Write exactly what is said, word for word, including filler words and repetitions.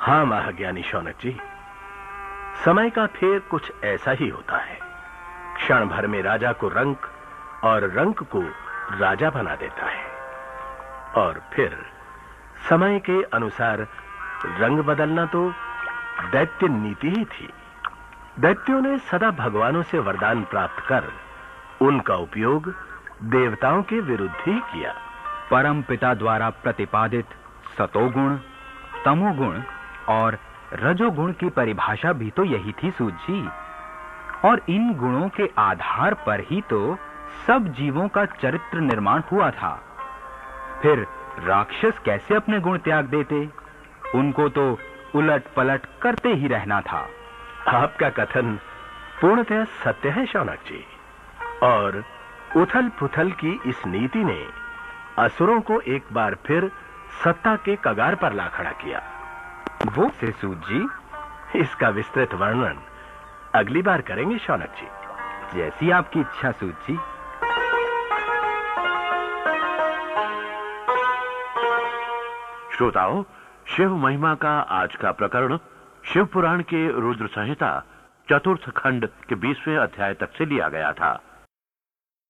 हाँ महाज्ञानी शौनक जी, समय का फेर कुछ ऐसा ही होता है। क्षण भर में राजा को रंक और रंक को राजा बना देता है, और फिर समय के अनुसार रंग बदलना तो दैत्य नीति ही थी। दैत्यों ने सदा भगवानों से वरदान प्राप्त कर उनका उपयोग देवताओं के विरुद्ध ही किया। परम पिता द्वारा प्रतिपादित सतोगुण, तमोगुण और रजोगुण की परिभाषा भी तो यही थी सूत जी। और इन गुणों के आधार पर ही तो सब जीवों का चरित्र निर्माण हुआ था। फिर राक्षस कैसे अपने गुण त्याग देते? उनको तो उलट पलट करते ही रहना था। आपका कथन पूर्णतः सत्य है शौनक जी, और उथल पुथल की इस नीति ने असुरों को एक बार फिर सत्ता के कगार पर ला खड़ा किया। वो से सूत जी? इसका विस्तृत वर्णन अगली बार करेंगे शौनक जी। जैसी आपकी इच्छा सूत जी। श्रोताओं, शिव महिमा का आज का प्रकरण शिव पुराण के रुद्र संहिता चतुर्थ खंड के बीसवें अध्याय तक से लिया गया था।